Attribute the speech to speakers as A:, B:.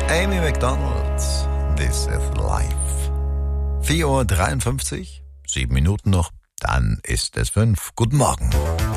A: Amy McDonald, This is Life. 4:53 Uhr, 7 Minuten noch, dann ist es 5. Guten Morgen.